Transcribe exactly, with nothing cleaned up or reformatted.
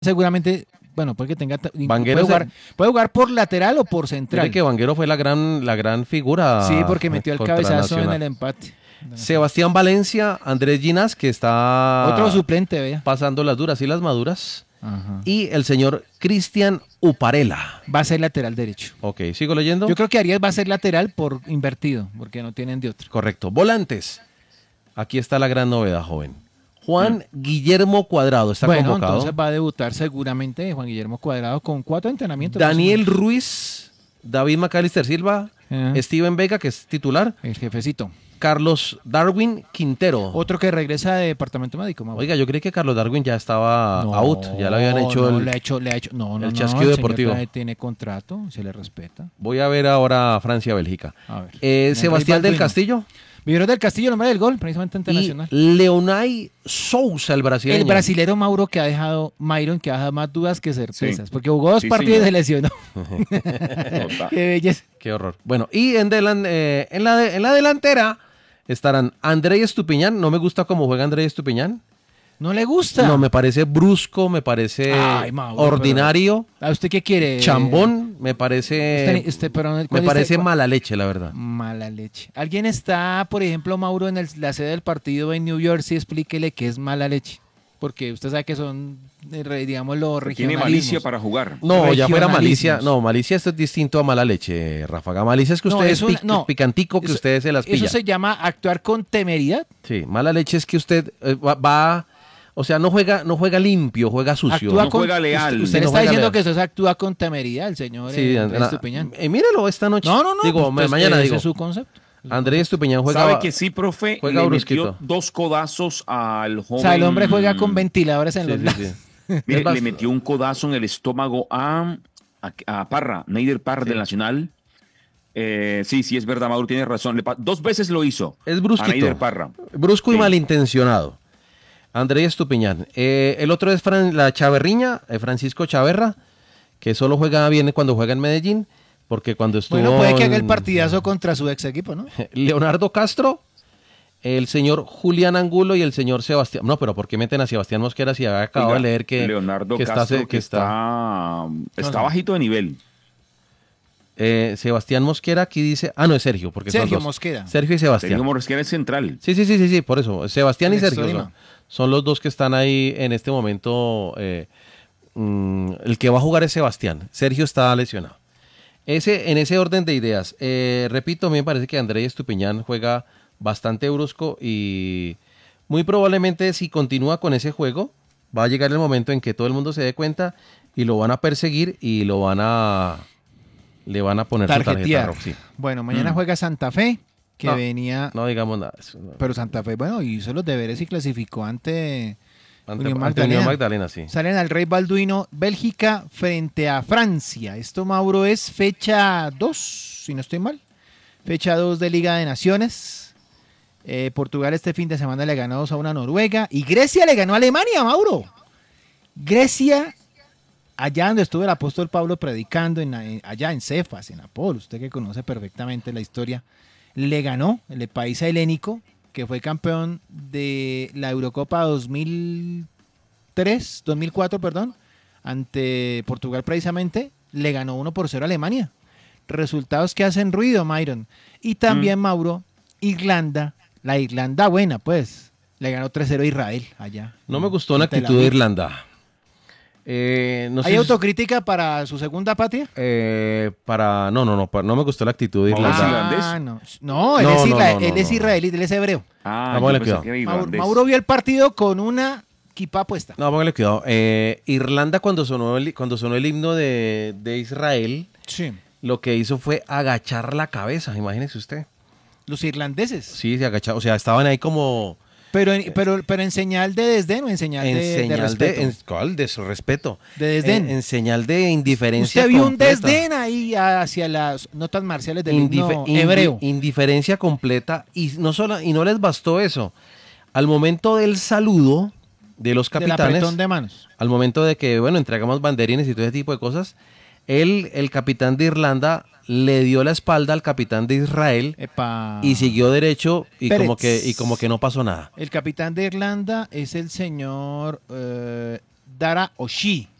seguramente, bueno, puede que tenga, Vanguero puede jugar, se- puede jugar por lateral o por central. Mire que Vanguero fue la gran, la gran figura. Sí, porque metió el contra cabezazo en Nacional. el empate. Sebastián Valencia, Andrés Ginás, que está Otro suplente, vea. pasando las duras y las maduras. Ajá. Y el señor Cristian Uparela. Va a ser lateral derecho. Ok, ¿sigo leyendo? Yo creo que Arias va a ser lateral por invertido, porque no tienen de otro. Correcto. Volantes. Aquí está la gran novedad, joven. Juan Guillermo Cuadrado está Bueno, convocado. entonces va a debutar seguramente Juan Guillermo Cuadrado con cuatro entrenamientos. Daniel Ruiz, David Macalister Silva, Ah. Steven Vega, que es titular, El jefecito. Carlos Darwin Quintero. Otro que regresa de departamento médico. Mauro. Oiga, yo creí que Carlos Darwin ya estaba No, out, ya le habían hecho no, el... le ha hecho, le ha hecho, no, no, el no, chasquido el señor deportivo. todavía tiene contrato, se le respeta. Voy a ver ahora Francia-Bélgica. A ver. Eh, El Sebastián Rey del Balduino. Castillo Viveros del Castillo, el hombre del gol, precisamente y internacional. Leonay Sousa, el brasileño. El brasilero Mauro que ha dejado, Myron, que ha dejado más dudas que certezas, Sí. porque jugó dos Sí, partidos y señor. se lesionó. Total. Qué belleza. Qué horror. Bueno, y en, delan- eh, en, la de- en la delantera estarán André Estupiñán. No me gusta cómo juega André Estupiñán. ¿No le gusta? No, me parece brusco, me parece Ay, Mauro, ordinario, ¿A usted qué quiere? chambón, me parece, Usted- usted, pero, ¿cuál me es parece este- mala leche, la verdad. Mala leche. ¿Alguien está, por ejemplo, Mauro, en el- la sede del partido en New Jersey? Explíquele qué es mala leche. Porque usted sabe que son, eh, re- digamos, los Tiene regionalismos. malicia para jugar. No, ya fuera Regionalismos. malicia. No, malicia esto es distinto a mala leche, Ráfaga. Malicia es que No, usted es es una- pic- no, picantico, que eso- ustedes se las Eso pilla. se llama actuar con temeridad. Sí, mala leche es que usted eh, va, va- o sea, no juega, no juega limpio, juega sucio. Actúa No con, juega leal. Usted, usted Sí, le no está juega diciendo leal. que usted se actúa con temeridad, el señor Sí, eh, André- Andrés Estupiñán. eh, mírelo esta noche. No, no, no. Digo, pues, mañana ese digo. es su concepto. Andrés Estupiñán juega. ¿Sabe que sí, profe? juega Le brusquito. metió dos codazos al joven. O sea, el hombre juega con ventiladores en Sí, los sí, lados. sí. Mire, Es bast- le metió un codazo en el estómago a, a, a Parra, Neider Parra del Nacional. Eh, sí, sí, es verdad, Mauro tiene razón. Le pa- dos veces lo hizo. Es A brusquito. Neider Parra. Brusco y Sí. malintencionado. Andrés Estupiñán. Eh, el otro es Fran- la Chaverriña, eh, Francisco Chaverra, que solo juega bien cuando juega en Medellín, porque cuando estuvo Bueno, puede que haga el en- partidazo contra su ex equipo, ¿no? Leonardo Castro, el señor Julián Angulo y el señor Sebastián. No, pero ¿por qué meten a Sebastián Mosquera si había acabado Oiga, de leer que, Leonardo que está, Castro, que que está, está, está bajito de nivel. eh, Sebastián Mosquera aquí dice, ah no, es Sergio, porque son Sergio dos. Mosquera. Sergio y Sebastián. Sergio Mosquera es central. Sí, sí, sí, sí, sí, por eso. Sebastián El y Sergio Extolima. son, son los dos que están ahí en este momento. eh, mm, el que va a jugar es Sebastián. Sergio está lesionado. Ese, en ese orden de ideas, eh, repito, a mí me parece que Andrés Estupiñán juega bastante brusco y muy probablemente si continúa con ese juego, va a llegar el momento en que todo el mundo se dé cuenta y lo van a perseguir y lo van a le van a poner su tarjeta Tarjetear. roja. Sí. Bueno, mañana Mm. juega Santa Fe, que No, venía... No digamos nada. de eso, no. Pero Santa Fe, bueno, hizo los deberes y clasificó ante... Ante, Unión ante Magdalena. Unión Magdalena, sí. Salen al Rey Balduino, Bélgica frente a Francia. Esto, Mauro, es fecha dos, si no estoy mal. Fecha dos de Liga de Naciones. Eh, Portugal este fin de semana le ganó dos a una Noruega. Y Grecia le ganó a Alemania, Mauro. Grecia, allá donde estuvo el apóstol Pablo predicando, en, en- allá en Cefas, en Apolo, usted que conoce perfectamente la historia, le ganó el país helénico, que fue campeón de la Eurocopa dos mil tres, dos mil cuatro, perdón, ante Portugal precisamente, le ganó uno por cero a Alemania. Resultados que hacen ruido, Myron. Y también, Mm. Mauro, Irlanda, la Irlanda buena, pues, le ganó tres cero a Israel allá. No me gustó la en Tel actitud de Aviv. Irlanda. Eh, no sé ¿Hay si- autocrítica para su segunda patria? eh, para no, no, no, para- no me gustó la actitud de Mauricio Irlanda. irlandés? Ah, no. No, él, No, es, no, isra- no, no, él es no. israelí, él es hebreo. Ah, Ah, yo póngale pensé cuidado. que era Mauro, irlandés. Mauro vio el partido con una kippah puesta. No, póngale cuidado. Eh, Irlanda cuando sonó el, cuando sonó el himno de, de Israel, Sí. lo que hizo fue agachar la cabeza, imagínese usted. Los irlandeses. Sí, se agacharon, o sea, estaban ahí como Pero en, pero, pero en señal de desdén o en señal en de, de señal de, respeto. en, ¿cuál? De su respeto. De desdén. En, en señal de indiferencia Usted vio un completa. desdén ahí hacia las notas marciales del Indife- himno indi- hebreo. indiferencia completa y no solo y no les bastó eso. Al momento del saludo de los Del capitanes, apretón de manos. al momento de que, bueno, entregamos banderines y todo ese tipo de cosas, él, el capitán de Irlanda, le dio la espalda al capitán de Israel Epa. y siguió derecho y Pérez. como que y como que no pasó nada. El capitán de Irlanda es el señor eh, Dara Oshii.